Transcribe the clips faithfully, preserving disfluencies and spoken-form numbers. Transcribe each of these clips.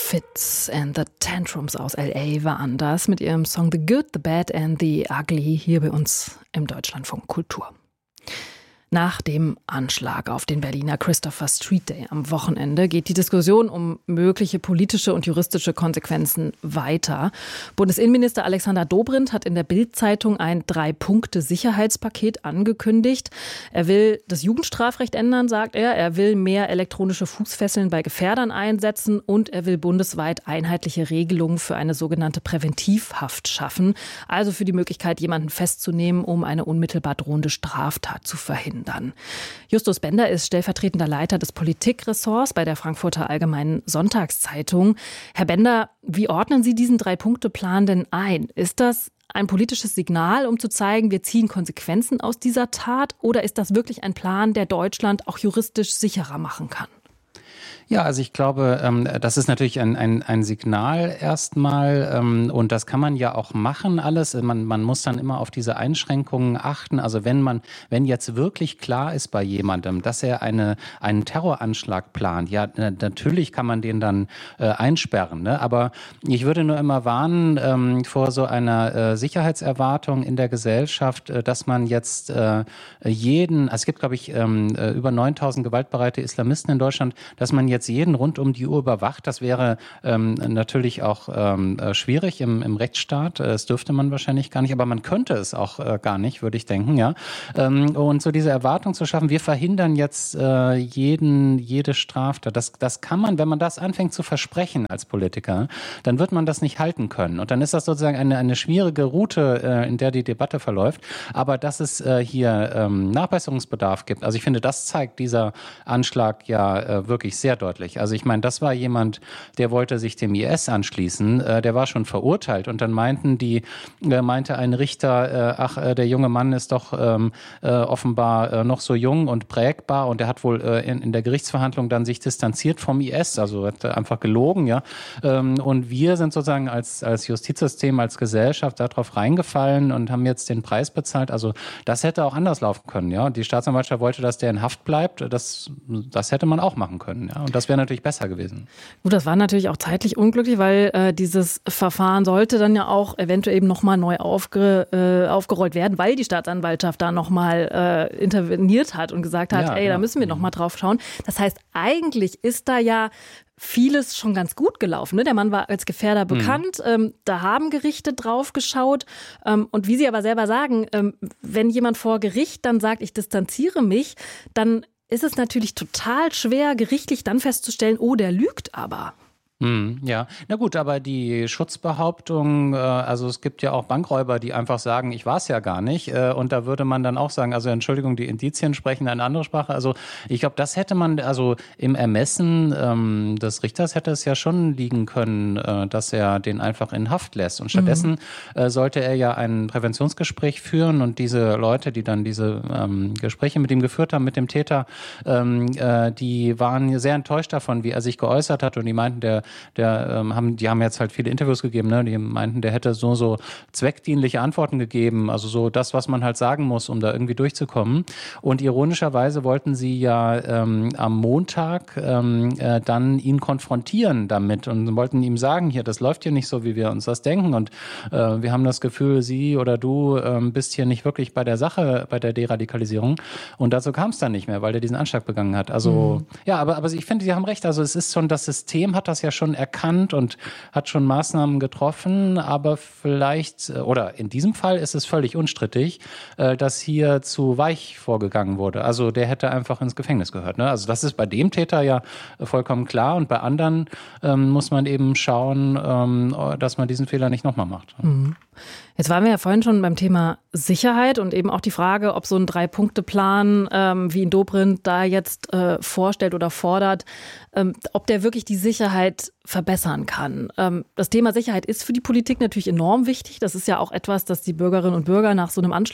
Fits and the Tantrums aus L A waren das mit ihrem Song The Good, The Bad and The Ugly hier bei uns im Deutschlandfunk Kultur. Nach dem Anschlag auf den Berliner Christopher Street Day am Wochenende geht die Diskussion um mögliche politische und juristische Konsequenzen weiter. Bundesinnenminister Alexander Dobrindt hat in der Bild-Zeitung ein Drei-Punkte-Sicherheitspaket angekündigt. Er will das Jugendstrafrecht ändern, sagt er. Er will mehr elektronische Fußfesseln bei Gefährdern einsetzen und er will bundesweit einheitliche Regelungen für eine sogenannte Präventivhaft schaffen. Also für die Möglichkeit, jemanden festzunehmen, um eine unmittelbar drohende Straftat zu verhindern. Dann. Justus Bender ist stellvertretender Leiter des Politikressorts bei der Frankfurter Allgemeinen Sonntagszeitung. Herr Bender, wie ordnen Sie diesen Drei-Punkte-Plan denn ein? Ist das ein politisches Signal, um zu zeigen, wir ziehen Konsequenzen aus dieser Tat? Oder ist das wirklich ein Plan, der Deutschland auch juristisch sicherer machen kann? Ja, also ich glaube, ähm, das ist natürlich ein, ein, ein Signal erstmal ähm, und das kann man ja auch machen alles. Man, man muss dann immer auf diese Einschränkungen achten. Also wenn man, wenn jetzt wirklich klar ist bei jemandem, dass er eine, einen Terroranschlag plant, ja, natürlich kann man den dann äh, einsperren. Ne? Aber ich würde nur immer warnen ähm, vor so einer äh, Sicherheitserwartung in der Gesellschaft, äh, dass man jetzt äh, jeden, also es gibt, glaube ich, ähm, über neuntausend gewaltbereite Islamisten in Deutschland, dass man jetzt jetzt jeden rund um die Uhr überwacht. Das wäre ähm, natürlich auch ähm, schwierig im, im Rechtsstaat. Das dürfte man wahrscheinlich gar nicht, aber man könnte es auch äh, gar nicht, würde ich denken, ja. Ähm, und so diese Erwartung zu schaffen, wir verhindern jetzt äh, jeden, jede Straftat. Das, das kann man, wenn man das anfängt zu versprechen als Politiker, dann wird man das nicht halten können. Und dann ist das sozusagen eine, eine schwierige Route, äh, in der die Debatte verläuft. Aber dass es äh, hier ähm, Nachbesserungsbedarf gibt, also ich finde, das zeigt dieser Anschlag ja äh, wirklich sehr deutlich. Also ich meine, das war jemand, der wollte sich dem I S anschließen, äh, der war schon verurteilt und dann meinten die, äh, meinte ein Richter, äh, ach, äh, der junge Mann ist doch ähm, äh, offenbar äh, noch so jung und prägbar und er hat wohl äh, in, in der Gerichtsverhandlung dann sich distanziert vom I S, also hat einfach gelogen, ja. Ähm, und wir sind sozusagen als, als Justizsystem, als Gesellschaft darauf reingefallen und haben jetzt den Preis bezahlt. Also das hätte auch anders laufen können, ja. Die Staatsanwaltschaft wollte, dass der in Haft bleibt, das, das hätte man auch machen können, ja. Und das wäre natürlich besser gewesen. Gut, das war natürlich auch zeitlich unglücklich, weil äh, dieses Verfahren sollte dann ja auch eventuell eben nochmal neu aufge, äh, aufgerollt werden, weil die Staatsanwaltschaft da nochmal äh, interveniert hat und gesagt hat, ja, ey, ja. da müssen wir nochmal drauf schauen. Das heißt, eigentlich ist da ja vieles schon ganz gut gelaufen. Ne? Der Mann war als Gefährder bekannt, mhm. ähm, da haben Gerichte drauf geschaut. Ähm, und wie Sie aber selber sagen, ähm, wenn jemand vor Gericht dann sagt, ich distanziere mich, dann ist es natürlich total schwer, gerichtlich dann festzustellen, oh, der lügt aber. Hm, ja, na gut, aber die Schutzbehauptung, äh, also es gibt ja auch Bankräuber, die einfach sagen, ich war es ja gar nicht. Äh, und da würde man dann auch sagen, also Entschuldigung, die Indizien sprechen eine andere Sprache. Also ich glaube, das hätte man, also im Ermessen ähm, des Richters hätte es ja schon liegen können, äh, dass er den einfach in Haft lässt. Und stattdessen mhm. äh, sollte er ja ein Präventionsgespräch führen und diese Leute, die dann diese ähm, Gespräche mit ihm geführt haben, mit dem Täter, ähm, äh, die waren sehr enttäuscht davon, wie er sich geäußert hat und die meinten, der Der, ähm, haben, die haben jetzt halt viele Interviews gegeben, ne? Die meinten, der hätte so, so zweckdienliche Antworten gegeben, also so das, was man halt sagen muss, um da irgendwie durchzukommen. Und ironischerweise wollten sie ja ähm, am Montag ähm, äh, dann ihn konfrontieren damit und wollten ihm sagen, hier, das läuft hier nicht so, wie wir uns das denken und äh, wir haben das Gefühl, Sie oder du ähm, bist hier nicht wirklich bei der Sache, bei der Deradikalisierung. Und dazu kam es dann nicht mehr, weil der diesen Anschlag begangen hat. Also, mhm. ja, aber, aber ich finde, Sie haben recht, also es ist schon, das System hat das ja schon erkannt und hat schon Maßnahmen getroffen, aber vielleicht, oder in diesem Fall ist es völlig unstrittig, dass hier zu weich vorgegangen wurde. Also der hätte einfach ins Gefängnis gehört. Ne? Also das ist bei dem Täter ja vollkommen klar und bei anderen ähm, muss man eben schauen, ähm, dass man diesen Fehler nicht nochmal macht. Mhm. Jetzt waren wir ja vorhin schon beim Thema Sicherheit und eben auch die Frage, ob so ein Drei-Punkte-Plan, ähm, wie ihn Dobrindt da jetzt äh, vorstellt oder fordert, ähm, ob der wirklich die Sicherheit verbessern kann. Ähm, das Thema Sicherheit ist für die Politik natürlich enorm wichtig. Das ist ja auch etwas, das die Bürgerinnen und Bürger nach so einem Anschlag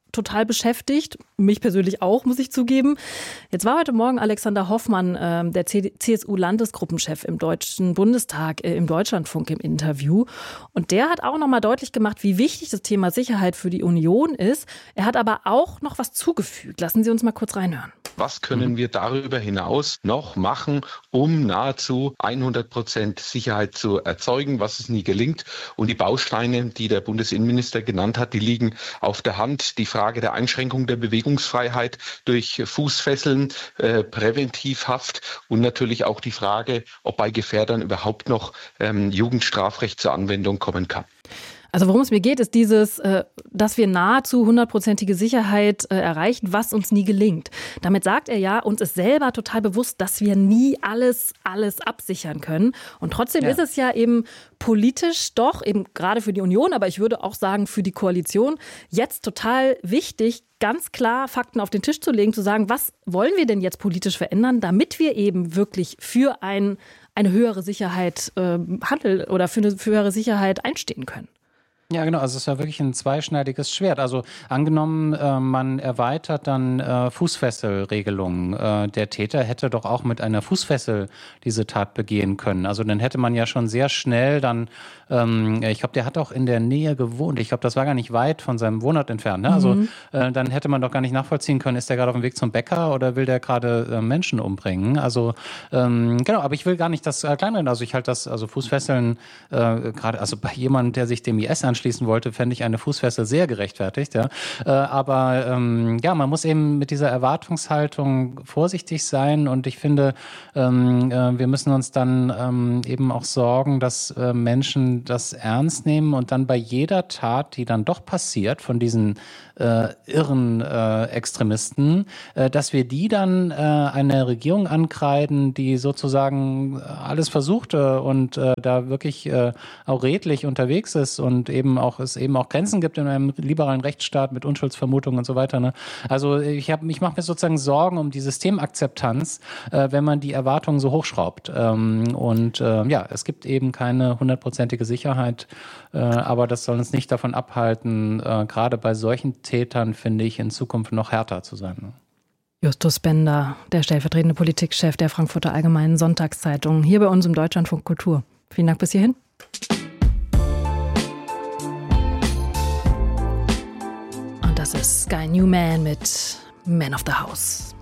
total beschäftigt. Mich persönlich auch, muss ich zugeben. Jetzt war heute Morgen Alexander Hoffmann, äh, der C S U-Landesgruppenchef im Deutschen Bundestag, äh, im Deutschlandfunk im Interview. Und der hat auch nochmal deutlich gemacht, wie wichtig das Thema Sicherheit für die Union ist. Er hat aber auch noch was zugefügt. Lassen Sie uns mal kurz reinhören. Was können wir darüber hinaus noch machen, um nahezu hundert Prozent Sicherheit zu erzeugen, was es nie gelingt? Und die Bausteine, die der Bundesinnenminister genannt hat, die liegen auf der Hand. Die Frage der Einschränkung der Bewegungsfreiheit durch Fußfesseln, äh, Präventivhaft und natürlich auch die Frage, ob bei Gefährdern überhaupt noch ähm, Jugendstrafrecht zur Anwendung kommen kann. Also worum es mir geht, ist dieses, dass wir nahezu hundertprozentige Sicherheit erreichen, was uns nie gelingt. Damit sagt er ja, uns ist selber total bewusst, dass wir nie alles, alles absichern können. Und trotzdem ja. ist es ja eben politisch doch, eben gerade für die Union, aber ich würde auch sagen für die Koalition, jetzt total wichtig, ganz klar Fakten auf den Tisch zu legen, zu sagen, was wollen wir denn jetzt politisch verändern, damit wir eben wirklich für ein, eine höhere Sicherheit äh, handeln oder für eine für höhere Sicherheit einstehen können. Ja, genau. Also es ist ja wirklich ein zweischneidiges Schwert. Also angenommen, äh, man erweitert dann äh, Fußfesselregelungen. Äh, der Täter hätte doch auch mit einer Fußfessel diese Tat begehen können. Also dann hätte man ja schon sehr schnell dann, ähm, ich glaube, der hat auch in der Nähe gewohnt. Ich glaube, das war gar nicht weit von seinem Wohnort entfernt. Ne? Also mhm. äh, dann hätte man doch gar nicht nachvollziehen können, ist der gerade auf dem Weg zum Bäcker oder will der gerade äh, Menschen umbringen? Also ähm, genau, aber ich will gar nicht das äh, kleinreden. Also ich halte das, also Fußfesseln äh, gerade, also bei jemandem, der sich dem I S anschaut, schließen wollte, fände ich eine Fußfessel sehr gerechtfertigt. Ja. Äh, aber ähm, ja, man muss eben mit dieser Erwartungshaltung vorsichtig sein und ich finde, ähm, äh, wir müssen uns dann ähm, eben auch sorgen, dass äh, Menschen das ernst nehmen und dann bei jeder Tat, die dann doch passiert von diesen äh, irren äh, Extremisten, äh, dass wir die dann äh, eine Regierung ankreiden, die sozusagen alles versuchte und äh, da wirklich äh, auch redlich unterwegs ist und eben auch es eben auch Grenzen gibt in einem liberalen Rechtsstaat mit Unschuldsvermutungen und so weiter. Ne? Also ich habe, ich mache mir sozusagen Sorgen um die Systemakzeptanz, äh, wenn man die Erwartungen so hochschraubt. Ähm, und äh, ja, es gibt eben keine hundertprozentige Sicherheit, äh, aber das soll uns nicht davon abhalten, äh, gerade bei solchen Tätern, finde ich, in Zukunft noch härter zu sein. Ne? Justus Bender, der stellvertretende Politikchef der Frankfurter Allgemeinen Sonntagszeitung, hier bei uns im Deutschlandfunk Kultur. Vielen Dank bis hierhin. Das ist Sky Newman mit Man of the House.